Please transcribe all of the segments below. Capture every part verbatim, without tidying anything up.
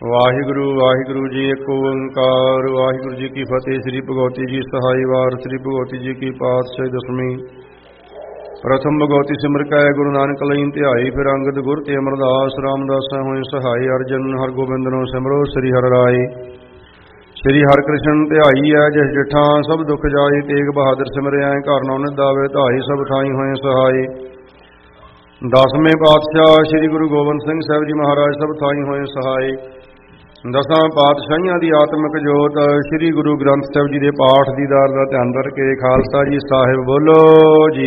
ਵਾਹਿਗੁਰੂ ਵਾਹਿਗੁਰੂ ਜੀ, ਇੱਕ ਓੰਕਾਰ। ਵਾਹਿਗੁਰੂ ਜੀ ਕੀ ਫਤਿਹ। ਸ੍ਰੀ ਭਗਵਤੀ ਜੀ ਸਹਾਈ ਵਾਰ। ਸ੍ਰੀ ਭਗਵਤੀ ਜੀ ਕੀ ਪਾਤਸ਼ਾਹੀ ਦਸਵੀਂ। ਪ੍ਰਥਮ ਭਗਵਤੀ ਸਿਮਰ ਕੈ ਗੁਰੂ ਨਾਨਕ ਲਈ ਧਿਆਈ, ਫਿਰ ਅੰਗਦ ਗੁਰ ਤੇ ਅਮਰਦਾਸ। ਰਾਮਦਾਸਾ ਹੋਏ ਸਹਾਈ, ਅਰਜਨ ਹਰਗੋਬਿੰਦ ਨੂੰ ਸਿਮਰੋ ਸ੍ਰੀ ਹਰਿ ਰਾਏ। ਸ੍ਰੀ ਹਰਿ ਕ੍ਰਿਸ਼ਨ ਧਿਆਈ ਹੈ ਜਿਸ ਜਿਠਾਂ, ਸਭ ਦੁੱਖ ਜਾਏ। ਤੇਗ ਬਹਾਦਰ ਸਿਮਰਿਆ, ਘਰ ਨੌ ਨਿਦਾਵੇ ਧਾਈ। ਸਭ ਥਾਈ ਹੋਏ ਸਹਾਈ। ਦਸਵੇਂ ਪਾਤਸ਼ਾਹ ਸ੍ਰੀ ਗੁਰੂ ਗੋਬਿੰਦ ਸਿੰਘ ਸਾਹਿਬ ਜੀ ਮਹਾਰਾਜ ਸਭ ਥਾਈ ਹੋਏ ਸਹਾਈ। ਦਸਾਂ ਪਾਤਸ਼ਾਹੀਆਂ ਦੀ ਆਤਮਿਕ ਜੋਤ ਸ੍ਰੀ ਗੁਰੂ ਗ੍ਰੰਥ ਸਾਹਿਬ ਜੀ ਦੇ ਪਾਠ ਦੀਦਾਰ ਦਾ ਧਿਆਨ ਕਰਕੇ ਖਾਲਸਾ ਜੀ ਸਾਹਿਬ ਬੋਲੋ ਜੀ।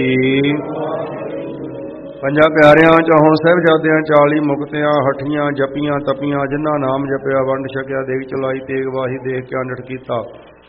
ਪੰਜਾਂ ਪਿਆਰਿਆਂ ਚੌਹਾਂ ਸਾਹਿਬਜ਼ਾਦਿਆਂ, ਚਾਲੀ ਮੁਕਤਿਆਂ, ਹਠੀਆਂ ਜਪੀਆਂ ਤਪੀਆਂ, ਜਿਨ੍ਹਾਂ ਨਾਮ ਜਪਿਆ ਵੰਡ ਛਕਿਆ, ਦੇਗ ਚਲਾਈ ਤੇਗ ਵਾਹੀ, ਦੇਖ ਕੇ ਅੰਡਟ ਕੀਤਾ।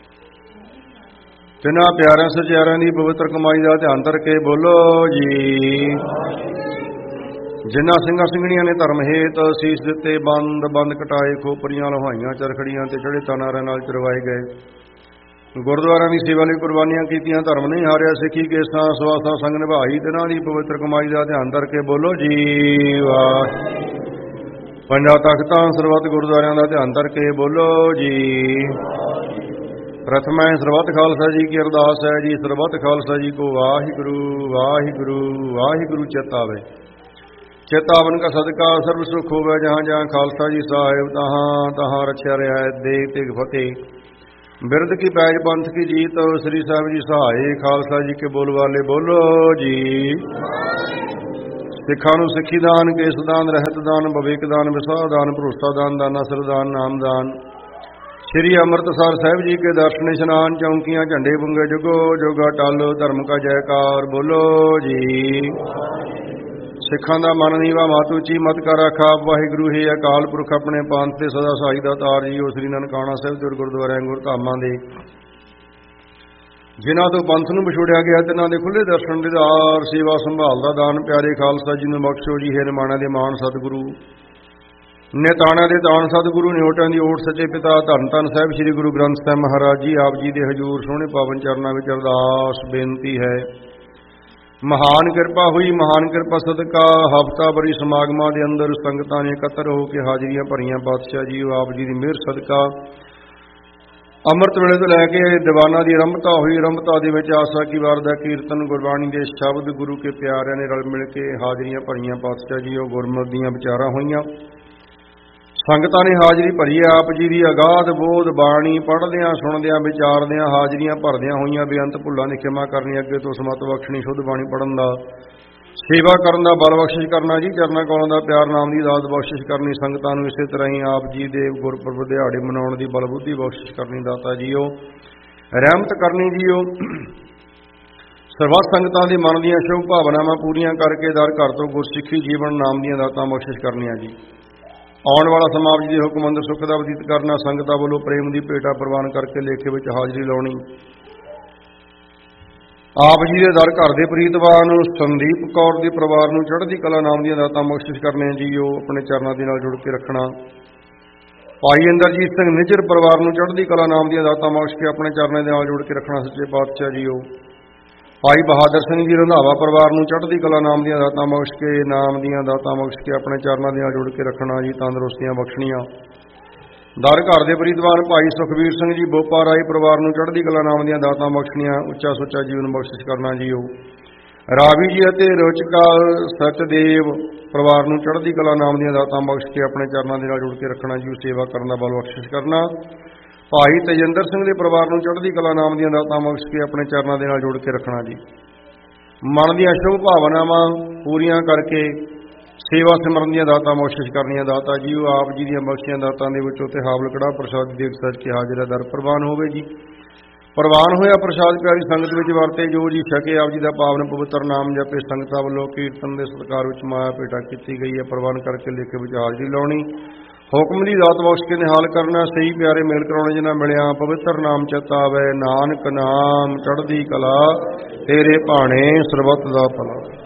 ਤਿੰਨਾਂ ਪਿਆਰਿਆਂ ਸਚਿਆਰਿਆਂ ਦੀ ਪਵਿੱਤਰ ਕਮਾਈ ਦਾ ਧਿਆਨ ਕਰਕੇ ਬੋਲੋ ਜੀ। ਜਿਨ੍ਹਾਂ ਸਿੰਘਾਂ ਸਿੰਘਣੀਆਂ ਨੇ ਧਰਮ ਹੇਤ ਸੀਸ ਦਿੱਤੇ, ਬੰਦ ਬੰਦ ਕਟਾਏ, ਖੋਪਰੀਆਂ ਲੋਹਾਈਆਂ, ਚਰਖੜੀਆਂ ਤੇ ਚੜੇ ਤਾਨਾਰਿਆਂ ਨਾਲ ਚਰਵਾਏ ਗਏ। ਗੁਰਦੁਆਰਿਆਂ ਦੀ ਸੇਵਾ ਲਈ ਕੁਰਬਾਨੀਆਂ ਕੀਤੀਆਂ, ਧਰਮ ਨਹੀਂ ਹਾਰਿਆ, ਸਿੱਖੀ ਕੇਸਾਂ ਸਵਾਸਾਂ ਸੰਗ ਨਿਭਾਈ। ਤਿਨਾਂ ਦੀ ਪਵਿੱਤਰ ਕਮਾਈ ਦਾ ਧਿਆਨ ਕਰਕੇ ਬੋਲੋ ਜੀ ਵਾਹ। ਪੰਜਾਂ ਤਖ਼ਤਾਂ ਸਰਬੱਤ ਗੁਰਦੁਆਰਿਆਂ ਦਾ ਧਿਆਨ ਕਰਕੇ ਬੋਲੋ ਜੀ। ਪ੍ਰਥਮ ਹੈ ਸਰਬੱਤ ਖਾਲਸਾ ਜੀ ਕੀ ਅਰਦਾਸ ਹੈ ਜੀ। ਸਰਬੱਤ ਖਾਲਸਾ ਜੀ ਕੋ ਵਾਹਿਗੁਰੂ ਵਾਹਿਗੁਰੂ ਵਾਹਿਗੁਰੂ ਚੇਤਾਵੇ। ਚੇਤਾਵਨ ਕਾ ਸਦਕਾ ਸਰਬ ਸੁਖ ਹੋਵੇ, ਜਹਾਂ ਜਹਾਂ ਖਾਲਸਾ ਜੀ ਸਾਹਿਬ, ਤਹਾਂ ਤਹਾਂ ਰਛਿਆ ਰਿਆਇਤ ਦੇ ਤੇਗ ਫਤਿਹ। ਬਿਰਦ ਕੀ ਪੈਜ ਪੰਥ ਕੀ ਜੀਤ, ਸ੍ਰੀ ਸਾਹਿਬ ਜੀ ਸਹਾਏ। ਖਾਲਸਾ ਜੀ ਕੇ ਬੋਲ ਵਾਲੇ ਬੋਲੋ ਜੀ। ਸਿੱਖਾਂ ਨੂੰ ਸਿੱਖੀ ਦਾਨ, ਕੇਸ ਦਾਨ, ਰਹਿਤ ਦਾਨ, ਵਿਵੇਕ ਦਾਨ, ਵਿਸਾਹ ਦਾਨ, ਭਰੋਸਾ ਦਾਨ, ਦਾਨਾ ਸਰਦਾਨ, ਨਾਮ ਦਾਨ। ਸ੍ਰੀ ਅੰਮ੍ਰਿਤਸਰ ਸਾਹਿਬ ਜੀ ਕੇ ਦਰਸ਼ਨ ਇਸ਼ਨਾਨ, ਚੌਂਕੀਆਂ ਝੰਡੇ ਬੁੰਗੇ, ਜੁਗੋ ਜੋਗਾ ਟਲ, ਧਰਮ ਕਾ ਜੈਕਾਰ ਬੋਲੋ ਜੀ। ਸਿੱਖਾਂ ਦਾ ਮਨ ਨੀਵਾ ਮਤ ਉੱਚੀ, ਮਤ ਕਰ ਆਖਾ ਵਾਹਿਗੁਰੂ ਹੈ ਅਕਾਲ ਪੁਰਖ, ਆਪਣੇ ਪੰਥ ਤੇ ਸਦਾ ਸਹਾਈ ਦਾ ਤਾਰ ਜੀਓ। ਸ੍ਰੀ ਨਨਕਾਣਾ ਸਾਹਿਬ ਦੇ ਗੁਰਦੁਆਰਿਆਂ ਗੁਰਧਾਮਾਂ ਦੇ ਜਿਨ੍ਹਾਂ ਤੋਂ ਪੰਥ ਨੂੰ ਵਿਛੋੜਿਆ ਗਿਆ, ਤਿਨਾਂ ਦੇ ਖੁੱਲ੍ਹੇ ਦਰਸ਼ਨ ਦੀਦਾਰ, ਸੇਵਾ ਸੰਭਾਲ ਦਾ ਦਾਨ ਪਿਆਰੇ ਖਾਲਸਾ ਜੀ ਨੂੰ ਬਖਸ਼ੋ ਜੀ। ਹੈ ਨਿਮਾਣਾ ਦੇ ਮਾਣ ਸਤਿਗੁਰੂ, ਨਿਤਾਣਾ ਦੇ ਤਾਣ ਸਤਿਗੁਰੂ, ਨਿਓਟਾਂ ਦੀ ਓਟ ਸੱਚੇ ਪਿਤਾ ਧੰਨ ਧੰਨ ਸਾਹਿਬ ਸ੍ਰੀ ਗੁਰੂ ਗ੍ਰੰਥ ਸਾਹਿਬ ਮਹਾਰਾਜ ਜੀ ਆਪ ਜੀ ਦੇ ਹਜ਼ੂਰ ਸੋਹਣੇ ਪਾਵਨ ਚਰਨਾਂ ਵਿੱਚ ਅਰਦਾਸ ਬੇਨਤੀ ਹੈ। ਮਹਾਨ ਕਿਰਪਾ ਹੋਈ, ਮਹਾਨ ਕਿਰਪਾ ਸਦਕਾ ਹਫ਼ਤਾ ਭਰੀ ਸਮਾਗਮਾਂ ਦੇ ਅੰਦਰ ਸੰਗਤਾਂ ਨੇ ਇਕੱਤਰ ਹੋ ਕੇ ਹਾਜ਼ਰੀਆਂ ਭਰੀਆਂ। ਪਾਤਸ਼ਾਹ ਜੀ ਆਪ ਜੀ ਦੀ ਮਿਹਰ ਸਦਕਾ ਅੰਮ੍ਰਿਤ ਵੇਲੇ ਤੋਂ ਲੈ ਕੇ ਦੀਵਾਨਾਂ ਦੀ ਆਰੰਭਤਾ ਹੋਈ। ਆਰੰਭਤਾ ਦੇ ਵਿੱਚ ਆਸਾ ਕੀ ਵਾਰ ਦਾ ਕੀਰਤਨ, ਗੁਰਬਾਣੀ ਦੇ ਸ਼ਬਦ, ਗੁਰੂ ਕੇ ਪਿਆਰਿਆਂ ਨੇ ਰਲ ਮਿਲ ਕੇ ਹਾਜ਼ਰੀਆਂ ਭਰੀਆਂ। ਪਾਤਸ਼ਾਹ ਜੀ ਉਹ ਗੁਰਮਤਿ ਦੀਆਂ ਵਿਚਾਰਾਂ ਹੋਈਆਂ, ਸੰਗਤਾਂ ਨੇ ਹਾਜ਼ਰੀ ਭਰੀ। ਆਪ ਜੀ ਦੀ ਅਗਾਧ ਬੋਧ ਬਾਣੀ ਪੜ੍ਹਦਿਆਂ, ਸੁਣਦਿਆਂ, ਵਿਚਾਰਦਿਆਂ ਹਾਜ਼ਰੀਆਂ ਭਰਦਿਆਂ ਹੋਈਆਂ। ਬੇਅੰਤ ਭੁੱਲਾਂ ਦੀ ਖਿਮਾ ਕਰਨੀ, ਅੱਗੇ ਤੋਂ ਸਮਤ ਬਖਸ਼ਣੀ, ਸ਼ੁੱਧ ਬਾਣੀ ਪੜ੍ਹਨ ਦਾ, ਸੇਵਾ ਕਰਨ ਦਾ ਬਲ ਬਖਸ਼ਿਸ਼ ਕਰਨਾ ਜੀ। ਚਰਨਾਂ ਕੌਲਾਂ ਦਾ ਪਿਆਰ, ਨਾਮ ਦੀ ਦਾਤ ਬਖਸ਼ਿਸ਼ ਕਰਨੀ। ਸੰਗਤਾਂ ਨੂੰ ਇਸੇ ਤਰ੍ਹਾਂ ਹੀ ਆਪ ਜੀ ਦੇ ਗੁਰਪੁਰਬ ਦਿਹਾੜੇ ਮਨਾਉਣ ਦੀ ਬਲ ਬੁੱਧੀ ਬਖਸ਼ਿਸ਼ ਕਰਨੀ। ਦਾਤਾ ਜੀਓ ਰਹਿਮਤ ਕਰਨੀ ਜੀਓ। ਸਰਬੱਤ ਸੰਗਤਾਂ ਦੇ ਮਨ ਦੀਆਂ ਸ਼ੁਭ ਭਾਵਨਾਵਾਂ ਪੂਰੀਆਂ ਕਰਕੇ ਦਰ ਘਰ ਤੋਂ ਗੁਰਸਿੱਖੀ ਜੀਵਨ ਨਾਮ ਦੀਆਂ ਦਾਤਾਂ ਬਖਸ਼ਿਸ਼ ਕਰਨੀਆਂ ਜੀ। ਆਉਣ ਵਾਲਾ ਸਮਾਂ ਆਪ ਜੀ ਦੇ ਹੁਕਮ ਅੰਦਰ ਸੁੱਖ ਦਾ ਬਤੀਤ ਕਰਨਾ। ਸੰਗਤਾਂ ਵੱਲੋਂ ਪ੍ਰੇਮ ਦੀ ਭੇਟਾ ਪ੍ਰਵਾਨ ਕਰਕੇ ਲੇਖੇ ਵਿੱਚ ਹਾਜ਼ਰੀ ਲਾਉਣੀ। ਆਪ ਜੀ ਦੇ ਦਰ ਘਰ ਦੇ ਪ੍ਰੀਤਵਾਨ ਸੰਦੀਪ ਕੌਰ ਦੇ ਪਰਿਵਾਰ ਨੂੰ ਚੜ੍ਹਦੀ ਕਲਾ ਨਾਮ ਦੀਆਂ ਦਾਤਾਂ ਬਖਸ਼ਿਸ਼ ਕਰਨੇ ਜੀ। ਉਹ ਆਪਣੇ ਚਰਨਾਂ ਦੇ ਨਾਲ ਜੁੜ ਕੇ ਰੱਖਣਾ। ਭਾਈ ਇੰਦਰਜੀਤ ਸਿੰਘ ਨਿੱਜਰ ਪਰਿਵਾਰ ਨੂੰ ਚੜ੍ਹਦੀ ਕਲਾ ਨਾਮ ਦੀਆਂ ਦਾਤਾਂ ਬਖਸ਼ ਕੇ ਆਪਣੇ ਚਰਨਾਂ ਦੇ ਨਾਲ ਜੁੜ ਕੇ ਰੱਖਣਾ। ਸੱਚੇ ਪਾਤਸ਼ਾਹ ਜੀ ਉਹ ਭਾਈ ਬਹਾਦਰ ਸਿੰਘ ਜੀ ਰੰਧਾਵਾ ਪਰਿਵਾਰ ਨੂੰ ਚੜ੍ਹਦੀ ਕਲਾ ਨਾਮ ਦੀਆਂ ਦਾਤਾਂ ਬਖਸ਼ ਕੇ, ਨਾਮ ਦੀਆਂ ਦਾਤਾਂ ਬਖਸ਼ ਕੇ ਆਪਣੇ ਚਰਨਾਂ ਦੇ ਨਾਲ ਜੁੜ ਕੇ ਰੱਖਣਾ ਜੀ। ਤੰਦਰੁਸਤੀਆਂ ਬਖਸ਼ਣੀਆਂ। ਦਰ ਘਰ ਦੇ ਪ੍ਰੀਤਵਾਨ ਭਾਈ ਸੁਖਬੀਰ ਸਿੰਘ ਜੀ ਬੋਪਾ ਰਾਏ ਪਰਿਵਾਰ ਨੂੰ ਚੜ੍ਹਦੀ ਕਲਾ ਨਾਮ ਦੀਆਂ ਦਾਤਾਂ ਬਖਸ਼ਣੀਆਂ। ਉੱਚਾ ਸੁੱਚਾ ਜੀਵਨ ਬਖਸ਼ਿਸ਼ ਕਰਨਾ ਜੀ। ਉਹ ਰਾਵੀ ਜੀ ਅਤੇ ਰੁਚਕਾ ਸਚਦੇਵ ਪਰਿਵਾਰ ਨੂੰ ਚੜ੍ਹਦੀ ਕਲਾ ਨਾਮ ਦੀਆਂ ਦਾਤਾਂ ਬਖਸ਼ ਕੇ ਆਪਣੇ ਚਰਨਾਂ ਦੇ ਨਾਲ ਜੁੜ ਕੇ ਰੱਖਣਾ ਜੀ। ਸੇਵਾ ਕਰਨ ਦਾ ਬਲ ਬਖਸ਼ਿਸ਼ ਕਰਨਾ। ਭਾਈ ਤੇਜਿੰਦਰ ਸਿੰਘ ਦੇ ਪਰਿਵਾਰ ਨੂੰ ਚੜ੍ਹਦੀ ਕਲਾ ਨਾਮ ਦੀਆਂ ਦਾਤਾਂ ਬਖਸ਼ ਕੇ ਆਪਣੇ ਚਰਨਾਂ ਦੇ ਨਾਲ ਜੁੜ ਕੇ ਰੱਖਣਾ ਜੀ। ਮਨ ਦੀਆਂ ਸ਼ੁਭ ਭਾਵਨਾਵਾਂ ਪੂਰੀਆਂ ਕਰਕੇ ਸੇਵਾ ਸਿਮਰਨ ਦੀਆਂ ਦਾਤਾਂ ਬਖਸ਼ਿਸ਼ ਕਰਨੀਆਂ। ਦਾਤਾ ਜੀ ਉਹ ਆਪ ਜੀ ਦੀਆਂ ਬਖਸ਼ੀਆਂ ਦਾਤਾਂ ਦੇ ਵਿੱਚੋਂ ਤੇ ਹਾਵਲ ਕੜਾਹ ਪ੍ਰਸ਼ਾਦ ਦੇਖ ਸੱਚ ਕੇ ਹਾਜ਼ਰ ਦਰ ਪ੍ਰਵਾਨ ਹੋਵੇ ਜੀ। ਪ੍ਰਵਾਨ ਹੋਇਆ ਪ੍ਰਸ਼ਾਦ ਪਿਆਰੀ ਸੰਗਤ ਵਿੱਚ ਵਰਤੇ ਜੋ ਜੀ ਛਕੇ। ਆਪ ਜੀ ਦਾ ਪਾਵਨ ਪਵਿੱਤਰ ਨਾਮ ਜਪੇ। ਸੰਗਤਾਂ ਵੱਲੋਂ ਕੀਰਤਨ ਦੇ ਸਤਿਕਾਰ ਵਿੱਚ ਮਾਇਆ ਭੇਟਾ ਕੀਤੀ ਗਈ ਹੈ। ਪ੍ਰਵਾਨ ਕਰਕੇ ਲੇਖੇ ਵਿੱਚ ਹਾਜ਼ਰੀ ਲਾਉਣੀ। ਹੁਕਮ ਦੀ ਦਾਤ ਬਖਸ਼ ਕੇ ਨਿਹਾਲ ਕਰਨਾ। ਸਹੀ ਪਿਆਰੇ ਮੇਲ ਕਰਾਉਣੇ ਜਿਨ੍ਹਾਂ ਮਿਲਿਆ। ਪਵਿੱਤਰ ਨਾਮ ਚੇਤਾਵੇ, ਨਾਨਕ ਨਾਮ ਚੜ੍ਹਦੀ ਕਲਾ, ਤੇਰੇ ਭਾਣੇ ਸਰਬੱਤ ਦਾ ਭਲਾ।